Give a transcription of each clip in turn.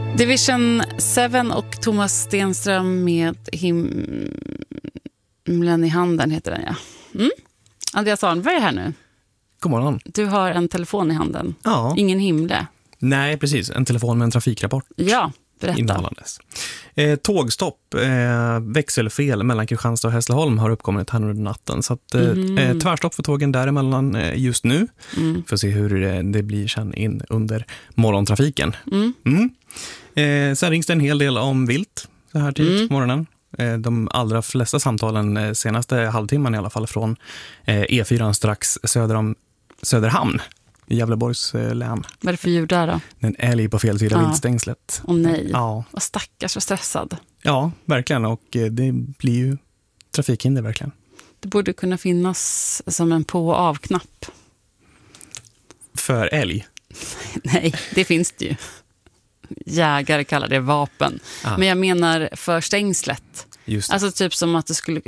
Division 7 och Thomas Stenström med himlen i handen heter den, ja. Andreas Arnberg är här nu. God morgon. Du har en telefon i handen. Ja. Ingen himle. Nej, precis. En telefon med en trafikrapport. Ja, berätta. Innehållandes. Tågstopp, växelfel mellan Kristianstad och Hässleholm har uppkommit här under natten. Så att, tvärstopp för tågen däremellan just nu. För att se hur det blir sen in under morgontrafiken. Sen rings det en hel del om vilt så här tidigt på morgonen. De allra flesta samtalen senaste halvtimman i alla fall från E4 strax söder om Söderhamn i Gävleborgs län. Vad är det för djur där då? En älg på fel sida viltstängslet. Åh nej, Ja. vad stackars och stressad. Ja, verkligen. Och det blir ju trafikhinder verkligen. Det borde kunna finnas som en på- och av-knapp. För älg? Nej, det finns det ju. Jägare kallar det vapen. Men jag menar för stängslet. Just det. Alltså typ som att det skulle...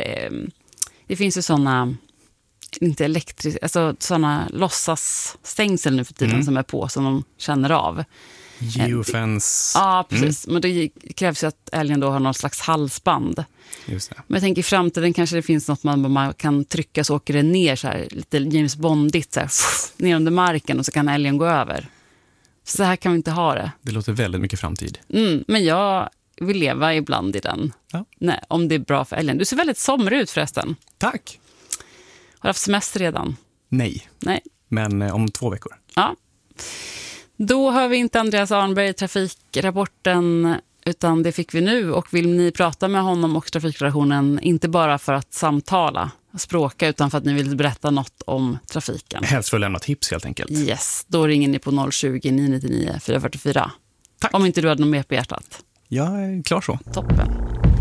det finns ju sådana... Inte elektriskt... Alltså sådana låtsasstängsel nu för tiden som är på, som de känner av. Geofence. Ja, precis. Men det krävs ju att älgen då har någon slags halsband. Just det. Men jag tänker i framtiden kanske det finns något man kan trycka så åker det ner så här, lite James Bondigt så här, ner under marken och så kan älgen gå över. Så här kan vi inte ha det. Det låter väldigt mycket framtid. Men jag vill leva ibland i den. Ja. Nej, om det är bra för älgen. Du ser väldigt somrig ut förresten. Tack. Har du haft semester redan? Nej. Men om 2 veckor. Ja. Då hör vi inte Andreas Arnberg i trafikrapporten, utan det fick vi nu. Och vill ni prata med honom och trafikredaktionen, inte bara för att samtala, språka, utan för att ni vill berätta något om trafiken. Helst för att lämna tips helt enkelt. Yes, då ringer ni på 020-999-444. Tack. Om inte du hade något mer på hjärtat. Jag är klar så. Toppen.